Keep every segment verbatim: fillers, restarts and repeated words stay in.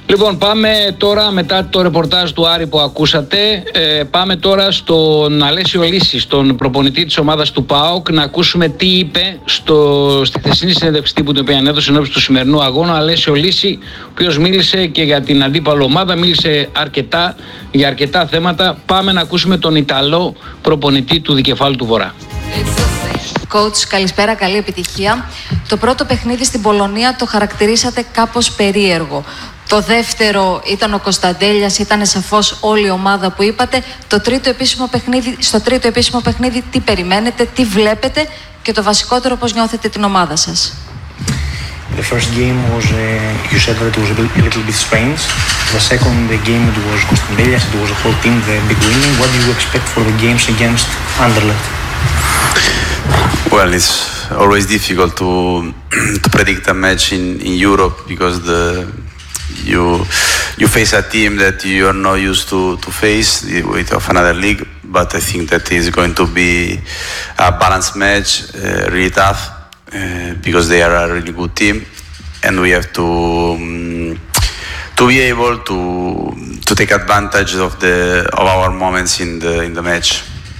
Λοιπόν, πάμε τώρα μετά το ρεπορτάζ του Άρη που ακούσατε, ε, πάμε τώρα στον Αλέσιο Λύση, στον προπονητή της ομάδας του ΠΑΟΚ, να ακούσουμε τι είπε στο, στη χθεσινή συνέντευξη τύπου την οποία ανέδωσε ενώπιση του σημερινού αγώνα. Ο Αλέσιο Λύση, ο οποίος μίλησε και για την αντίπαλο ομάδα, μίλησε αρκετά για αρκετά θέματα. Πάμε να ακούσουμε τον Ιταλό προπονητή του Δικεφάλου του Βορρά. Coach, καλησπέρα, καλή επιτυχία. Το πρώτο παιχνίδι στην Πολωνία το χαρακτηρίσατε κάπως περίεργο. Το δεύτερο ήταν ο Κωνσταντέλιας, ήταν σαφώς όλη η ομάδα που είπατε. Το τρίτο επίσημο παιχνίδι, στο τρίτο επίσημο παιχνίδι τι περιμένετε, τι βλέπετε και το βασικότερο πώς νιώθετε την ομάδα σας. The first game was, uh, you said that it was a little bit strange. The second the game it was Kostandelias, it was a whole team, the big winning. What do you expect for the games against Anderlecht? Well, it's always difficult to to predict a match in, in Europe because the you you face a team that you are not used to to face with of another league. But I think that is going to be a balanced match, uh, really tough uh, because they are a really good team, and we have to um, to be able to to take advantage of the of our moments in the in the match.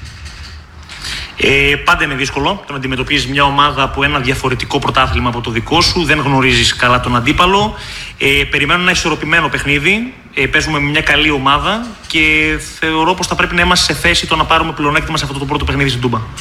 Ε, πάντα είναι δύσκολο το να αντιμετωπίζεις μια ομάδα από ένα διαφορετικό πρωτάθλημα από το δικό σου, δεν γνωρίζεις καλά τον αντίπαλο. Ε, περιμένω ένα ισορροπημένο παιχνίδι. Ε, παίζουμε με μια καλή ομάδα και θεωρώ πως θα πρέπει να είμαστε σε θέση το να πάρουμε πλεονέκτημα σε αυτό το πρώτο παιχνίδι στην Τούμπα.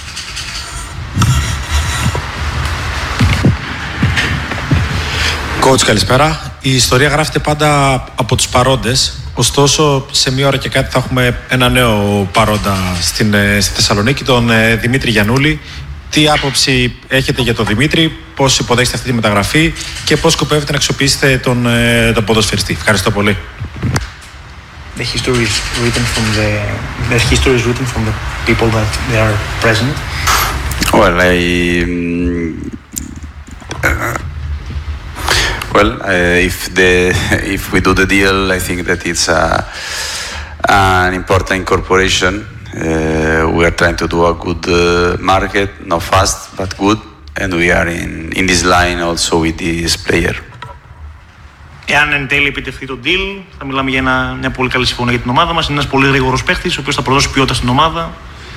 Coach, καλησπέρα. Η ιστορία γράφεται πάντα από τους παρόντες. Ωστόσο, σε μία ώρα και κάτι θα έχουμε ένα νέο παρόντα στην, στη Θεσσαλονίκη, τον Δημήτρη Γιαννούλη. Τι άποψη έχετε για τον Δημήτρη, πώς υποδέχεστε αυτή τη μεταγραφή και πώς σκοπεύετε να αξιοποιήσετε τον, τον ποδοσφαιριστή. Ευχαριστώ πολύ. The history is written from the the history is written from the people that they are present. Well, I um, uh, well, uh, if the if we do the deal, I think that it's a, an important incorporation. Uh, we are trying to do a good uh, market, not fast but good, and we are in in this line also with this player. Εάν εν τέλει επιτευχθεί το deal, θα μιλάμε για ένα, μια πολύ καλή συμφωνία για την ομάδα μας. Είναι ένας πολύ γρήγορος παίχτης, ο οποίος θα προδώσει ποιότητα στην ομάδα.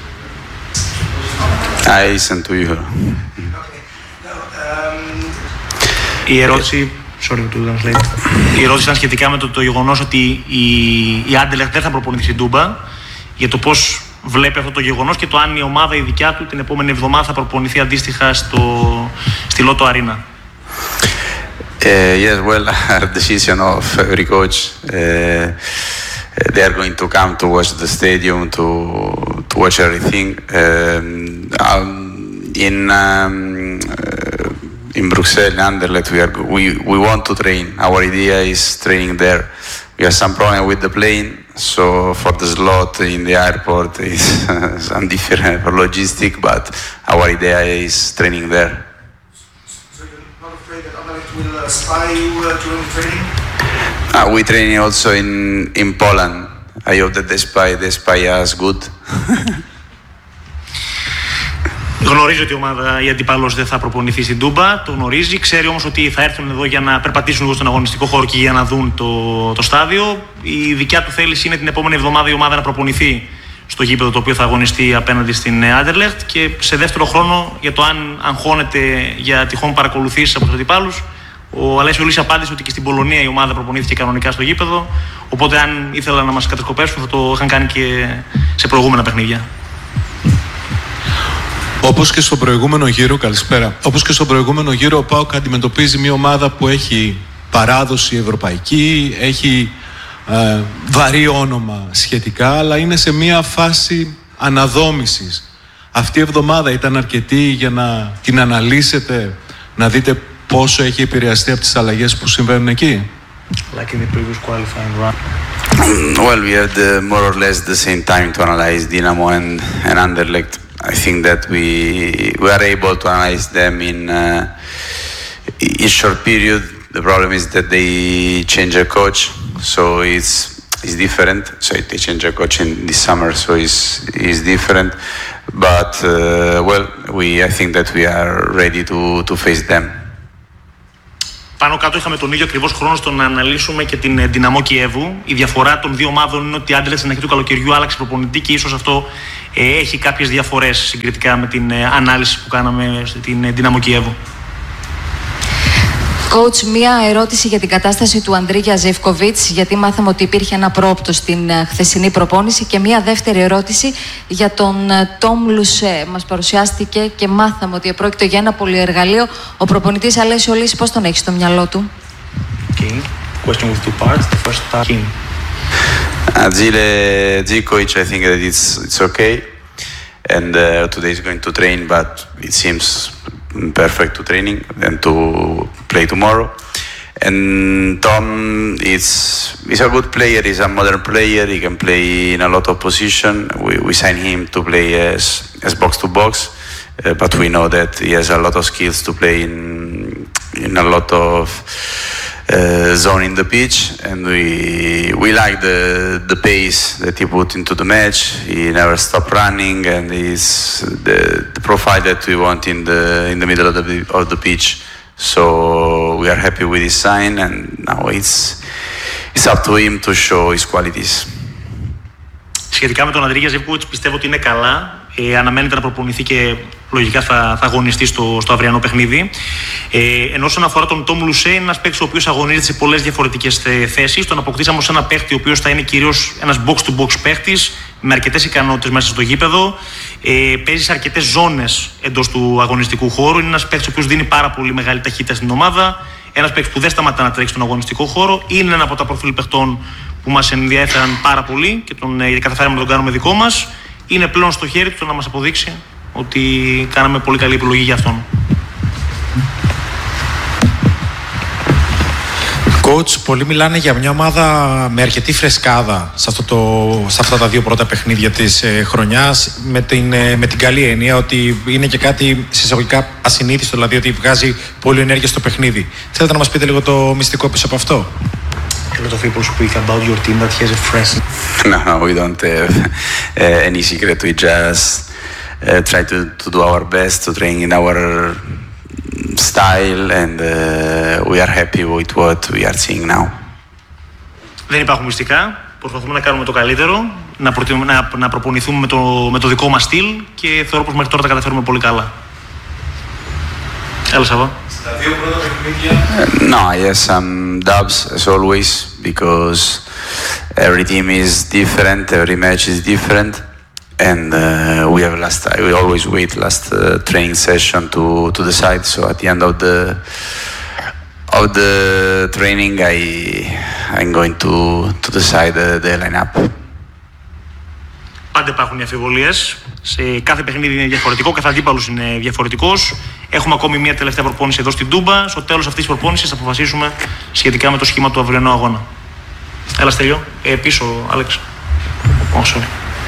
I listen to you. Η ερώτηση, sorry to translate. Η ερώτηση ήταν σχετικά με το, το γεγονός ότι η, η Anderlecht δεν θα προπονηθεί στην Τούμπα, για το πώς βλέπει αυτό το γεγονός και το αν η ομάδα η δικιά του την επόμενη εβδομάδα θα προπονηθεί αντίστοιχα στο, στη Λότο Αρίνα. Uh, yes, well, a decision of every coach. Uh, they are going to come to watch the stadium, to to watch everything. Um, um, in um, uh, in Brussels, Anderlecht, we are we we want to train. Our idea is training there. We have some problem with the plane, so for the slot in the airport is some different for logistic. But our idea is training there. Will uh, spy you uh, during training? Uh, we train also in in Poland. I hope that they spy they spy us good. Γνωρίζει ότι η ομάδα η αντιπάλος δεν θα προπονηθεί στην Τούμπα, το γνωρίζει, ξέρει όμως ότι θα έρθουν εδώ για να περπατήσουν λίγο στον αγωνιστικό χώρο και για να δουν το, το στάδιο. Η δικιά του θέληση είναι την επόμενη εβδομάδα η ομάδα να προπονηθεί στο γήπεδο το οποίο θα αγωνιστεί απέναντι στην Anderlecht και σε δεύτερο χρόνο για το αν αγχώνεται για τυχόν παρακολουθήσεις από τους αντιπάλους. Ο Αλέσιο Λύση απάντησε ότι και στην Πολωνία η ομάδα προπονήθηκε κανονικά στο γήπεδο. Οπότε, αν ήθελαν να μας κατασκοπεύσουν, θα το είχαν κάνει και σε προηγούμενα παιχνίδια. Όπως και στο προηγούμενο γύρο, καλησπέρα. Όπως και στο προηγούμενο γύρο, ο ΠΑΟΚ αντιμετωπίζει μια ομάδα που έχει παράδοση ευρωπαϊκή, έχει ε, βαρύ όνομα σχετικά, αλλά είναι σε μια φάση αναδόμησης. Αυτή η εβδομάδα ήταν αρκετή για να την αναλύσετε, να δείτε πόσο έχει επηρεαστεί από τις αλλαγές που συμβαίνουν εκεί. Like in the previous qualifying run. Well, we had uh, more or less the same time to analyze Dinamo and, and Anderlecht. I think that we we are able to analyze them in uh, in short period. The problem is that they change a coach, so it's it's different. So they change a coach in this summer, so it's it's different. But uh, well, we I think that we are ready to to face them. πάνω κάτω είχαμε τον ίδιο ακριβώς χρόνο στο να αναλύσουμε και την Δυναμό Κιέβου. Η διαφορά των δύο ομάδων είναι ότι η Άντερλεχτ στην αρχή του καλοκαιριού άλλαξε προπονητή και ίσως αυτό ε, έχει κάποιες διαφορές συγκριτικά με την ε, ανάλυση που κάναμε στην Δυναμό Κιέβου. Coach, μία ερώτηση για την κατάσταση του Αντρίγια Ζιβκοβίτς, γιατί μάθαμε ότι υπήρχε ένα πρόοπτο στην χθεσινή προπόνηση, και μία δεύτερη ερώτηση για τον Τόμ Λουσέ. Μας παρουσιάστηκε και μάθαμε ότι πρόκειται για ένα πολυεργαλείο. Ο προπονητής Αλέσιο Λύση, πώς τον έχει στο μυαλό του? Okay. Question with two parts. The first part, Kim. Zile Zivkovic, I think that it's it's okay, and uh, today is going to train, but it seems perfect to training and to play tomorrow. And Tom is is a good player. He's a modern player. He can play in a lot of position. We we signed him to play as as box to box, uh, but we know that he has a lot of skills to play in in a lot of uh, zone in the pitch, and we we like the the pace that he put into the match. He never stopped running, and he's the, the profile that we want in the in the middle of the of the pitch. So we are happy with his sign, and now it's it's up to him to show his qualities. Σχετικά με τον Αντρίγια Ζιβκοβίτς, πιστεύω ότι είναι καλά. Ε, αναμένεται να προπονηθεί και λογικά θα, θα αγωνιστεί στο, στο αυριανό παιχνίδι. Ε, ενώ όσον αφορά τον Τόμ Λουσέ, είναι ένας παίκτης ο οποίος αγωνίζεται σε πολλές διαφορετικές θέσεις. Τον αποκτήσαμε ως ένα παίκτη ο οποίος θα είναι κυρίως ένας box-to-box παίκτης με αρκετές ικανότητες μέσα στο γήπεδο. Ε, παίζει σε αρκετές ζώνες εντός του αγωνιστικού χώρου. Είναι ένας παίκτης ο οποίος δίνει πάρα πολύ μεγάλη ταχύτητα στην ομάδα. Ένας παίκτης που δεν σταματά να τρέχει στον αγωνιστικό χώρο. Είναι ένα από τα προφίλ παιχτών που μας ενδιαφέραν πάρα πολύ και τον ε, καταφέραμε να τον κάνουμε δικό μας. Είναι πλέον στο χέρι του το να μας αποδείξει ότι κάναμε πολύ καλή επιλογή για αυτόν. Coach, πολλοί μιλάνε για μια ομάδα με αρκετή φρεσκάδα σε, αυτό το, σε αυτά τα δύο πρώτα παιχνίδια της ε, χρονιάς, με την, ε, με την καλή έννοια ότι είναι και κάτι συσσαγωγικά ασυνήθιστο, δηλαδή ότι βγάζει πολύ ενέργεια στο παιχνίδι. Θέλετε να μας πείτε λίγο το μυστικό πίσω από αυτό? A lot of people speak about your team that has a fresh. No, no, we don't have uh, any secret. We just uh, try to, to do our best to train in our style, and uh, we are happy with what we are seeing now. Δεν υπάρχουν μυστικά. Προσπαθούμε να κάνουμε το καλύτερο, να, προτι... να, να προπονηθούμε με το, με το δικό μας στυλ και θεωρώ πως μέχρι τώρα τα καταφέρουμε πολύ καλά. Έλα, Σαββά. Στα δύο πρώτα παιχνίδια. No, yes, some dubs as always, because every team is different, every match is different, and uh, we have last we always wait last uh, training session to to decide. So at the end of the of the training, I I'm going to to decide the, the lineup. Πάντα υπάρχουν οι αμφιβολίες. Σε κάθε παιχνίδι είναι διαφορετικό, κάθε αντίπαλος είναι διαφορετικός. Έχουμε ακόμη μια τελευταία προπόνηση εδώ στην Τούμπα. Στο τέλος αυτής της προπόνησης θα αποφασίσουμε σχετικά με το σχήμα του αυριανού αγώνα. Έλα, Στέλιο. Ε, πίσω, Άλεξ. Oh, sorry.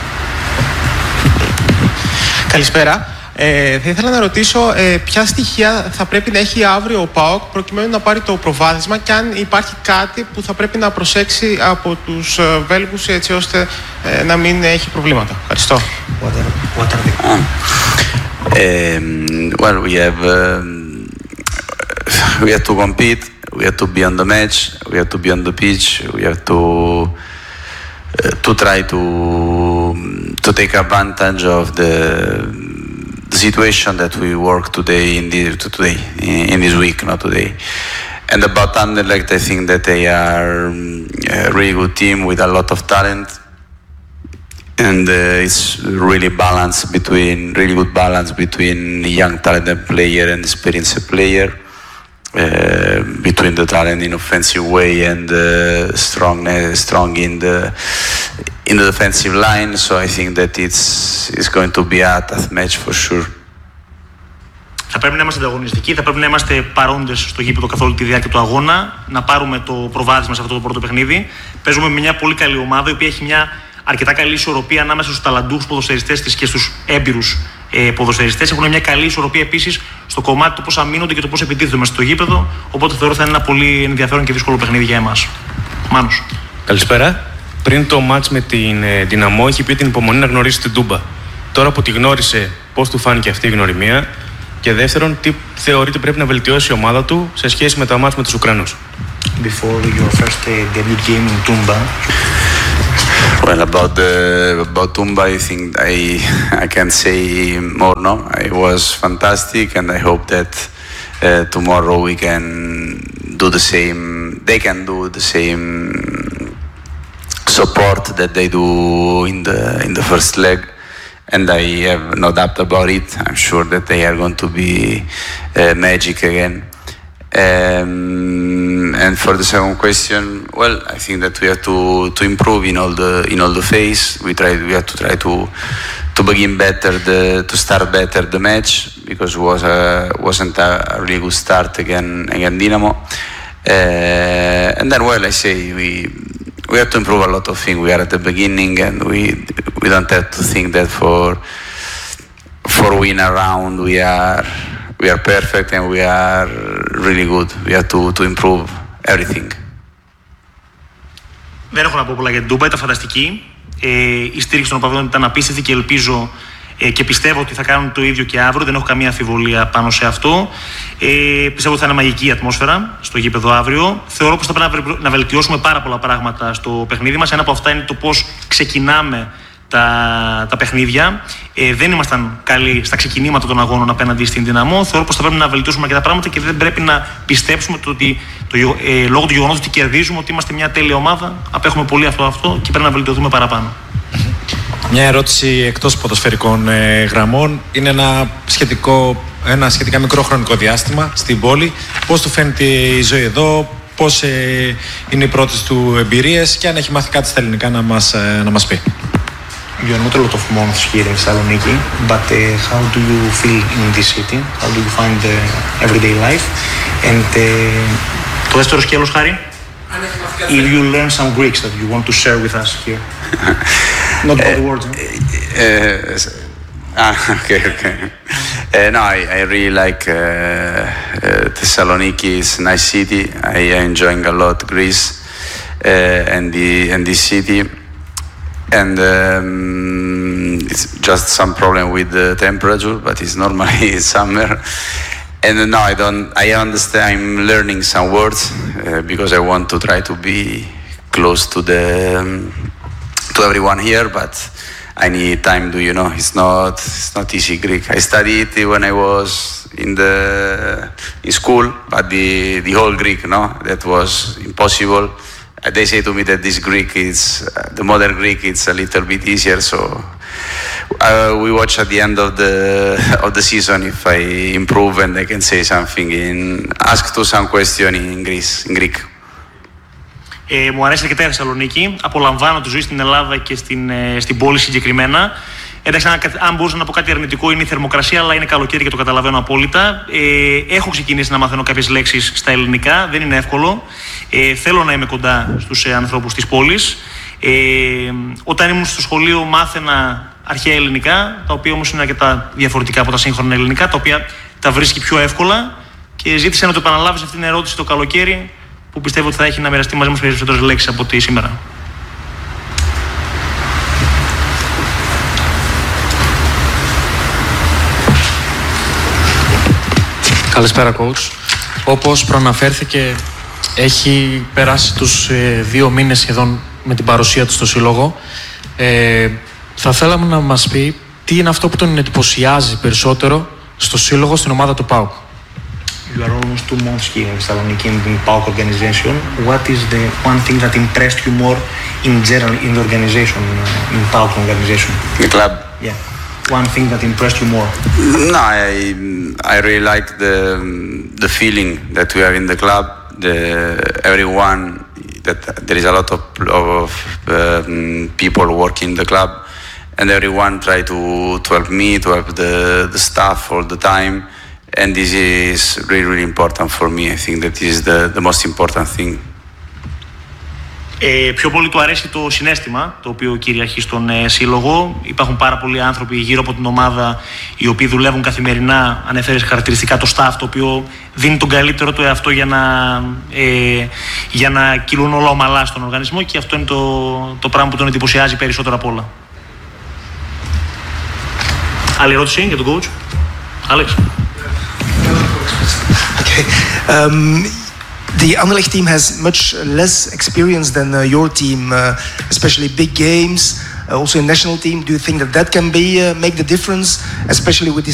Καλησπέρα. Ε, θα ήθελα να ρωτήσω ε, ποια στοιχεία θα πρέπει να έχει αύριο ο ΠΑΟΚ προκειμένου να πάρει το προβάδισμα και αν υπάρχει κάτι που θα πρέπει να προσέξει από τους ε, Βέλγους έτσι ώστε ε, να μην έχει προβλήματα. Ευχαριστώ. What are, what are the... um, well, we have um, we have to compete. We have to be on the match. We have to be on the pitch. We have to uh, to try to to take advantage of the the situation that we work today in the today in this week, not today. And about Anderlecht, I think that they are a really good team with a lot of talent, and uh, it's really balance between really good balance between young talented player and experienced player, uh, between the talent in offensive way and uh, strong strong in the in the defensive line. So I think that it's it's going to be a tough match for sure. Θα πρέπει να είμαστε ανταγωνιστικοί, θα πρέπει να είμαστε παρόντες στο γήπεδο καθ' όλη τη διάρκεια του αγώνα, να πάρουμε το προβάδισμα σε αυτό το πρώτο παιχνίδι. Παίζουμε με μια πολύ καλή ομάδα, η οποία έχει μια αρκετά καλή ισορροπία ανάμεσα στους ταλαντούχους ποδοσφαιριστές της και στους έμπειρους ε, ποδοσφαιριστές. Έχουν μια καλή ισορροπία επίσης στο κομμάτι του πώς αμήνονται και το πώς επιτίθενται μέσα στο γήπεδο. Οπότε θεωρώ θα είναι ένα πολύ ενδιαφέρον και δύσκολο παιχνίδι για εμάς. Μάνος. Καλησπέρα. Πριν το μάτς με την Δυναμό, είχε πει την υπομονή να γνωρίσει την Τούμπα. Τώρα που τη γνώρισε, πώς του φάνηκε αυτή η γνωριμία Και δεύτερον, τι θεωρείτε πρέπει να βελτιώσει η ομάδα του σε σχέση με τα μάτς με τους Ουκρανούς? Before your first uh, debut game in Tumba. Well, about the about Tumba, I think I I can't say more. No, it was fantastic, and I hope that uh, tomorrow we can do the same. They can do the same support that they do in the in the first leg, and I have no doubt about it. I'm sure that they are going to be uh, magic again. Um, and for the second question, well, I think that we have to, to improve in all the in all the phase. We try we have to try to to begin better, the, to start better the match, because it was a, wasn't a really good start again against Dinamo. Uh, and then, well, I say we we have to improve a lot of things. We are at the beginning, and we we don't have to think that for for win a round we are. We are perfect and we are really good. We have to, to improve everything. Δεν έχω να πω πολλά για την Τούμπα, ήταν φανταστική. Ε, η στήριξη των οπαδών ήταν απίστευτη και ελπίζω ε, και πιστεύω ότι θα κάνουν το ίδιο και αύριο. Δεν έχω καμία αμφιβολία πάνω σε αυτό. Ε, πιστεύω ότι θα είναι μαγική η ατμόσφαιρα στο γήπεδο αύριο. Θεωρώ πως θα πρέπει να βελτιώσουμε πάρα πολλά πράγματα στο παιχνίδι μας. Ένα από αυτά είναι το πώς ξεκινάμε τα, τα παιχνίδια. Ε, δεν ήμασταν καλοί στα ξεκινήματα των αγώνων απέναντι στην Δυναμό. Θεωρώ πως θα πρέπει να βελτιώσουμε και τα πράγματα και δεν πρέπει να πιστέψουμε το ότι το, ε, λόγω του γεγονότος ότι κερδίζουμε ότι είμαστε μια τέλεια ομάδα. Απέχουμε πολύ αυτό, αυτό και πρέπει να βελτιωθούμε παραπάνω. Μια ερώτηση εκτός ποδοσφαιρικών ε, γραμμών. Είναι ένα, σχετικό, ένα σχετικά μικρό χρονικό διάστημα στην πόλη. Πώς του φαίνεται η ζωή εδώ, πώς ε, είναι οι πρώτες του εμπειρίες και αν έχει μάθει κάτι στα ελληνικά να μας, ε, να μας πει. You are not a lot of months here in Thessaloniki, but uh, how do you feel in this city? How do you find the everyday life? And uh, το δεύτερο σκέλος, Χάρη. If you learn some Greeks that you want to share with us here. Not bad words. Uh, uh, ah, okay, okay. Uh, no, I, I really like uh, uh, Thessaloniki. It's a nice city. I am enjoying a lot Greece uh, and the and this city. And um, it's just some problem with the temperature, but it's normally summer. And no, I don't. I understand. I'm learning some words uh, because I want to try to be close to the um, to everyone here. But I need time. Do you know? It's not. It's not easy Greek. I studied it when I was in the in school, but the the whole Greek, no, that was impossible. They say to me that this Greek is, uh, the modern Greek, it's a little bit easier. So uh, we watch at the end of the of the season if I improve and I can say something in, ask to some question in Greece, in Greek. Ε, μου αρέσει αρκετά η Θεσσαλονίκη. Απολαμβάνω τη ζωή στην Ελλάδα και στην, ε, στην πόλη συγκεκριμένα. Εντάξει, αν, αν μπορούσα να πω κάτι αρνητικό είναι η θερμοκρασία, αλλά είναι καλοκαίρι και το καταλαβαίνω απόλυτα. Ε, έχω ξεκινήσει να μαθαίνω κάποιες λέξεις στα ελληνικά, δεν είναι εύκολο. Ε, θέλω να είμαι κοντά στους ε, ανθρώπους της πόλης. Ε, όταν ήμουν στο σχολείο μάθαινα αρχαία ελληνικά, τα οποία όμως είναι αρκετά διαφορετικά από τα σύγχρονα ελληνικά, τα οποία τα βρίσκει πιο εύκολα και ζήτησα να το επαναλάβεις αυτήν την ερώτηση το καλοκαίρι, που πιστεύω ότι θα έχει να μοιραστεί μαζί μας περισσότερες λέξεις από ό,τι σήμερα. Καλησπέρα, coach. Όπως προαναφέρθηκε, έχει περάσει τους ε, δύο μήνες σχεδόν με την παρουσία του στο σύλλογο. Ε, θα θέλαμε να μας πει τι είναι αυτό που τον εντυπωσιάζει περισσότερο στο σύλλογο, στην ομάδα του ΠΑΟΚ. You are almost two months here in Thessaloniki in the PAOK organization. What is the one thing that impressed you more in general in the organization, in PAOK organization? The club? Yeah. One thing that impressed you more? No, I I really like the the feeling that we have in the club. The everyone that there is a lot of of um, people working in the club, and everyone try to to help me, to help the the staff all the time, and this is really really important for me. I think that is the the most important thing. Ε, πιο πολύ του αρέσει το συναίσθημα το οποίο κυριαρχεί στον ε, σύλλογο. Υπάρχουν πάρα πολλοί άνθρωποι γύρω από την ομάδα οι οποίοι δουλεύουν καθημερινά. Ανέφερες χαρακτηριστικά το staff, το οποίο δίνει τον καλύτερο του εαυτό για να, ε, για να κυλούν όλα ομαλά στον οργανισμό, και αυτό είναι το, το πράγμα που τον εντυπωσιάζει περισσότερο απ' όλα. Άλλη ερώτηση για τον coach? Άλεξ. Okay. Um, the Anderlecht team has much less experience than uh, your team, uh, especially big games, uh, also in national team. Do you think that that can be uh, make the difference, especially with this